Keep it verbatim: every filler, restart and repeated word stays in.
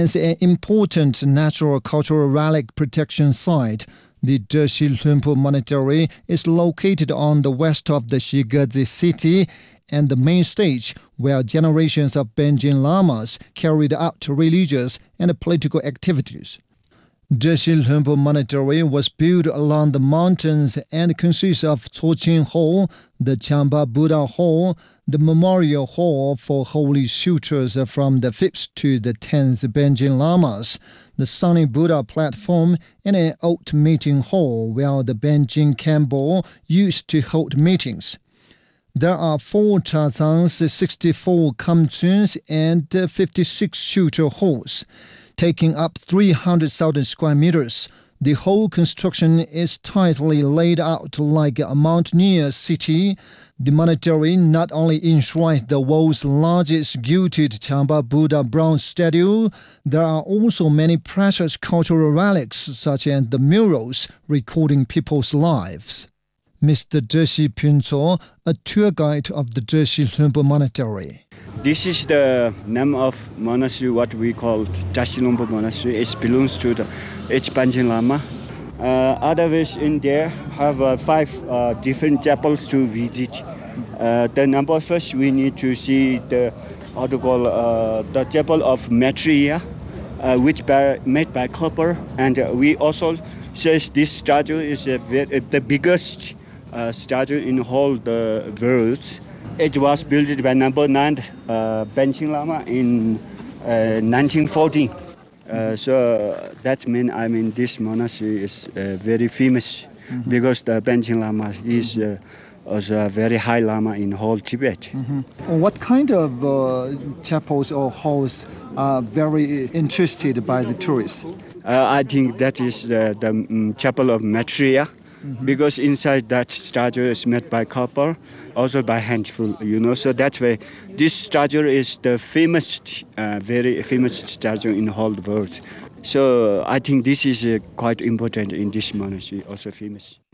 As an important natural cultural relic protection site, the Dershi Lhunpo Monastery is located on the west of the Shigazi city and the main stage where generations of Benjin Lamas carried out religious and political activities. Dershi Lhunpo Monastery was built along the mountains and consists of Chochin Hall, the Chamba Buddha Hall, the Memorial Hall for holy sutras from the fifth to the tenth Benjin Lamas, the Sunny Buddha platform, and an old meeting hall where the Benjin Kempo used to hold meetings. There are four chazans, sixty-four kamchuns, and fifty-six sutra halls, taking up three hundred thousand square meters. The whole construction is tightly laid out like a mountaineer city. The monastery not only enshrines the world's largest gilded Chamba Buddha bronze statue, there are also many precious cultural relics such as the murals recording people's lives. Mister Dershi Pinto, a tour guide of the Dershi Lhunpo Monastery. This is the name of monastery, what we call Dershi Lhunpo Monastery. It belongs to the each Benjin Lama. Uh, others in there have uh, five uh, different chapels to visit. Uh, the number first, we need to see the how to call uh, the chapel of Maitreya, uh, which by, made by copper, and uh, we also says this statue is a very, uh, the biggest uh, statue in whole the world. It was built by number nine uh, Benjin Lama in uh, nineteen fourteen. Uh, so that means I mean this monastery is uh, very famous mm-hmm. because the Benjin Lama is uh, also a very high Lama in whole Tibet. Mm-hmm. What kind of uh, chapels or halls are very interested by the tourists? Uh, I think that is the, the um, chapel of Maitreya. Mm-hmm. Because inside that statue is made by copper, also by handful, you know. So that's why this statue is the famous, uh, very famous statue in the whole world. So I think this is uh, quite important in this monastery, also famous.